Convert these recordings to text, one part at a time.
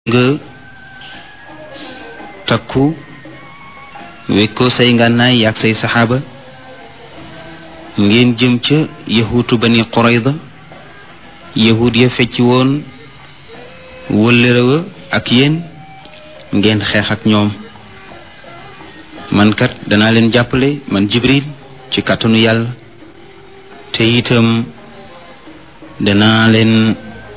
nga takku wekkoo say ngànnaay yaag say saxaaba ngeen jëm ca yahuutu bani Qurayda yahud ya fecci woon wëllëre wa ak yéen ngeen xeex ak ñoom man kat danaa leen jàppale man Jibril ci kàttanu yàlla te itam danaa leen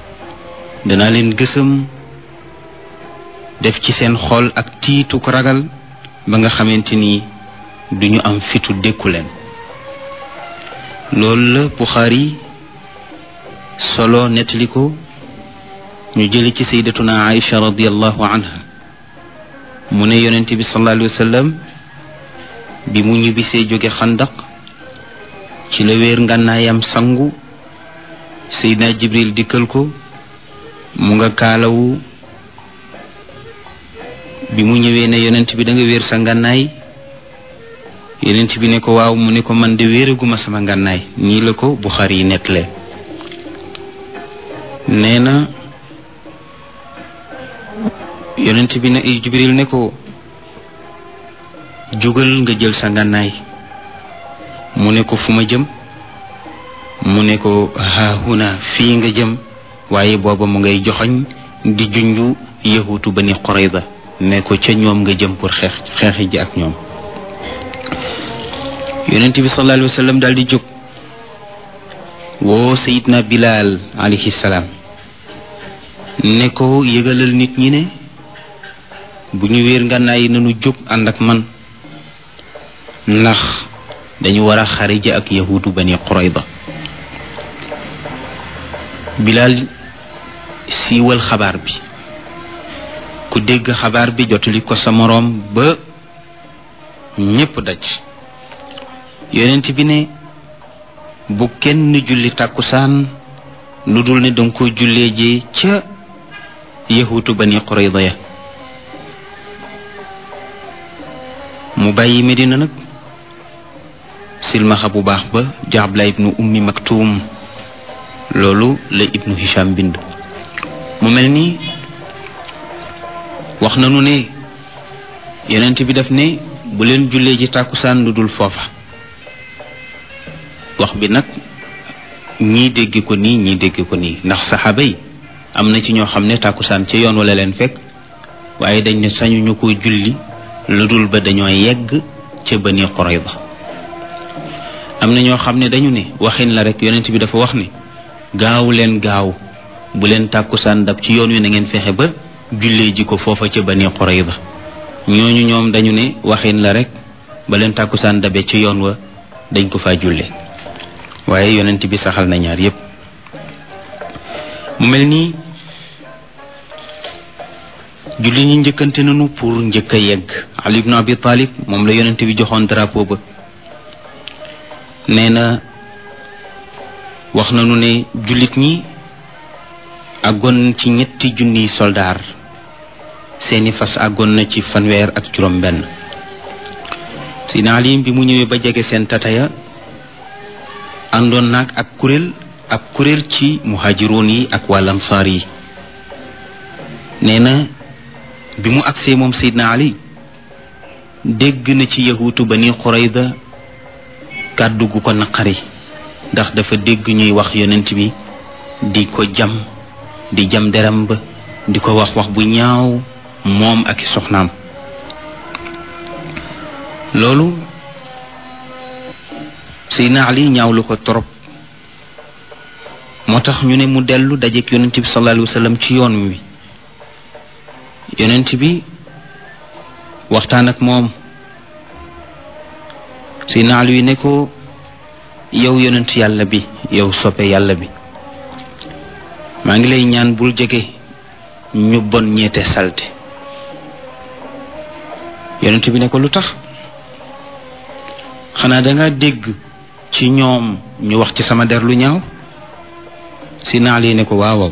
gësam def ci seen xol ak tiitu ko ragal ba nga xamante ni duñu am fitu dékku leen loolu la Buxaari solo nettali ko ñu jëli ci sayyidatuna Aïcha radiyallahu anha mu ne yonent bi sallallahu alayhi wa sallam bi mu ñibbisee jóge xandaq ci la wéer ngànnaayam sangu Seydina Jibril dikkal ko mu nga kaalawu bi mu ñëwee ne yonent bi da nga wéer sa ngànnaay yonent bi ne ko waaw mu ne ko man de wéeraguma sama ngànnaay nii la ko Buxaari yi nettalee nee na yonent bi ne Jibril ne ko jógal nga jël sa ngànnaay mu ne ko fu ma jëm mu ne ko haahuna fii nga jëm waaye booba mu ngay joxoñ di junju yahuutu bani Qurayda ne ko ca ñoom nga jëm pour xeexi ji ak ñoom yonent bi sallallahu alayhi wa sallam daal di jóg woo sayidna Bilal alayhi salaam ne ko yëgalal nit ñi ne bu ñu wéer ngànnaay yi nañu jóg ànd ak man ndax dañu war a xare ji ak yahuutu bani Qurayda Bilal siiwal xabaar bi ku dégg xabaar bi jotali ko sa moroom ba ñépp daj yonent bi ne bu kenn julli tàkkusaan lu dul ne danga ko jullee ji ca yahuutu bani Qurayda ya mu bàyyi Medina nag silmaxa bu baax ba di Abdullah ibnu Ummi Maktum loolu la ibnu Hisham bind mu mel ni wax nañu ne yonent bi daf ne bu leen jullee ji tàkkusaan lu dul foofa wax bi nag ñii dégg ko nii ñii dégg ko nii ndax saxaaba yi am na ci ñoo xam ne tàkkusaan ca yoon wala leen fekk waaye dañ ne sañu ñu ko julli lu dul ba dañoo yegg ca Bani Qurayda am na ñoo xam ne dañu ne waxin la rek yonent bi dafa wax ne gaaw leen gaaw bu leen tàkkusaan dab ci yoon wi na ngeen fexe ba jullee ji ko foofa ca Bani Qurayda ñooñu ñoom dañu ne waxin la rek ba leen tàkkusaan dabe ci yoon wa dañ ko faa julle waaye yonent bi saxal na ñaar yépp mu mel nii julli ñi njëkkante nañu pour njëkk a yegg Ali ibn Abi Talib moom la yonent bi joxoon drapeau ba nee na wax nañu ne jullit ñi àggoon ci 3,000 soldaar seeni fas àggoon na ci 1,7 Seydina Ali bi mu ñëwee ba jege seen tataya àndoon naag ak kuréel ci muhaajiroon yi ak waa Ansaar yi nee na bi mu agsee moom Seydina Ali dégg na ci yahuutu Bani Qurayda kàddu gu ko naqari ndax dafa dégg ñuy wax yonent bi di ko jam deram ba di ko wax bu ñaaw moom ak i soxnaam loolu Seydina Ali ñaawlu ko torop moo tax ñu ne mu dellu dajeek yonent bi sallallahu alayhi wa sallam ci yoon wi yonent bi waxtaan ak moom Seydina Ali ne ko yow yonent yàlla bi yow soppe yàlla bi maa ngi lay ñaan bul jege ñu bon ñeete salte yonent bi ne ko lu tax xanaa danga dégg ci ñoom ñu wax ci sama der lu ñaaw Seydina Ali ne ko waaw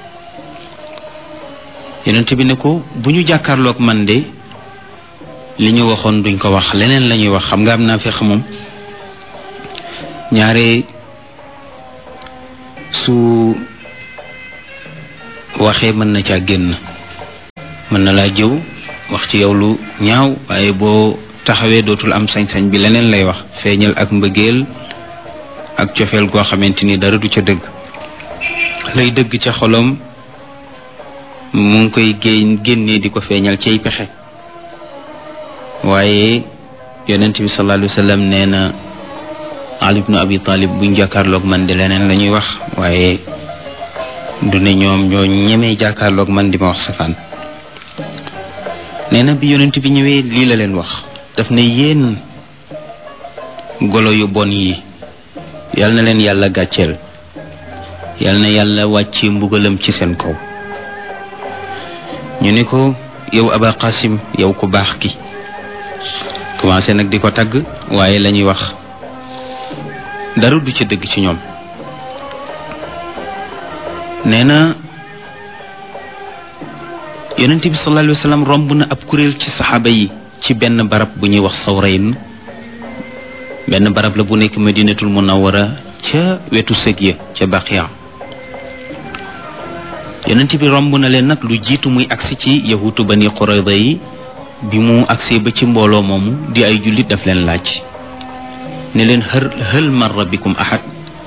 yonent bi ne ko bu ñu jàkkaarloog man de li ñu waxoon duñ ko wax leneen la ñuy wax xam nga am naa fex moom ñaare su waxee mën na caa génn mën na laa jëw wax ci yow lu ñaaw waaye boo taxawee dootul am sañ-sañ bi leneen lay wax feeñal ak mbëggeel ak cofeel goo xamante ni dara du ca dëgg lay dëgg ca xolom mu ngi koy génnee di ko feeñal cay pexe waaye yonent bi sallallahu alayhi wa sallam nee na Ali ibn Abi Talib buñ jàkkaarloog man di leneen la ñuy wax waaye du ne ñoom ñoo ñemee jàkkaarloog man di ma wax safaan nee na bi yonent bi ñëwee lii la leen wax daf ne yéen golo yu bon yi yal na leen yàlla gàcceel yal na yàlla wàcce mbugalam ci seen kaw ñu ne ko yow Aba Qasim yow ku baax ki commencé nag di ko tagg waaye la ñuy wax dara du ci dëgg ci ñoom nee na yonent bi sallallahu alayhi wa sallam romb na ab kuréel ci saxaaba yi ci benn barab bu ñuy wax Sawrayn benn barab la bu nekk Madinatul Munawwara ca wetu sëg ya ca Baqiya yonent bi romb na leen nag lu jiitu muy agsi ci yahuutu Bani Qurayza yi bi mu agsee ba ci mbooloo moomu di ay jullit daf leen laaj ne leen hal marra bikum ahad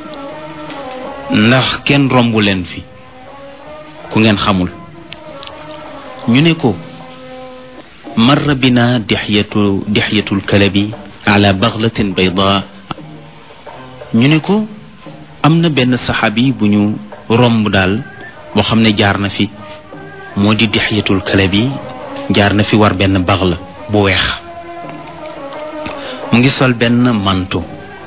ndax kenn rombu leen fi ku ngeen xamul ñu ne ko marra bina dixyatul kalabi ala baghlatin bayda ñu ne ko am na benn saxaabi bu ñu romb daal boo xam ne jaar na fi moo di dixyatul kalabi jaar na fi war benn baghla bu weex mu ngi sol benn manto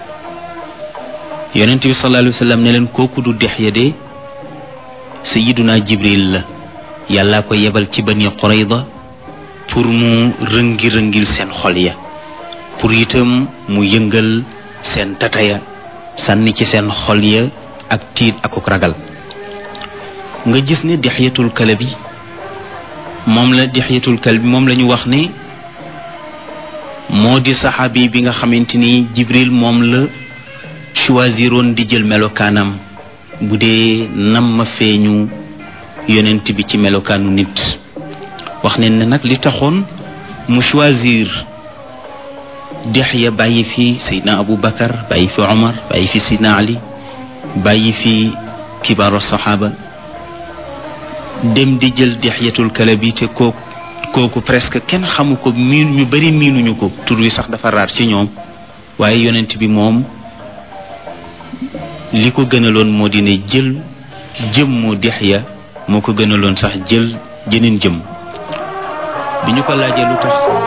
yonent bi sallallahu alayhi wa sallam ne leen kooku du Dihya de sayyiduna Jibril la yàllaa ko yebal ci Bani Qurayza pour mu rëngil seen xol ya pour itam mu yëngal seen tataya sànni ci seen xol ya ak tiit ak ragal nga gis ne Dihyatul Kalbi moom la ñu wax ne moo di saxaabi bi nga xamante ni Jibril moom la choisiroon di jël melokaanam bu dee nam ma feeñu yonent bi ci melokaanu nit wax ne nag li taxoon mu choisir Dihya bàyyi fi Seydina Abu Bakar bàyyi fi Omar bàyyi fi Seydina Ali bàyyi fi kibaaru saxaaba dem di jël Dihyatul Kalbi te kooku presque kenn xamu ko ñu bari miinuñu ko tur wi sax dafa raar ci ñoom waaye yonent bi moom li ko gënaloon moo di ne jël jëmmu Dihya moo ko gënaloon sax jël jeneen jëm bi ñu ko laajee lu tax